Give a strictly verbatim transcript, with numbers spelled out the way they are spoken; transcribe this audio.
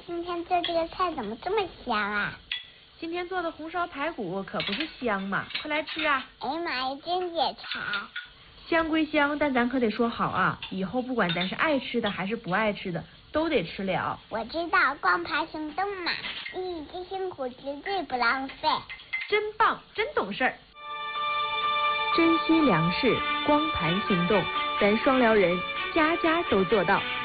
今天做这个菜怎么这么香啊？ 今天做的红烧排骨可不是香吗？快来吃啊！ 哎呀妈呀，真解馋！ 香归香，但咱可得说好啊，以后不管咱是爱吃的还是不爱吃的，都得吃了。 我知道，光盘行动嘛，一己辛苦绝对不浪费。 真棒，真懂事儿。珍惜粮食，光盘行动，咱双辽人家家都做到。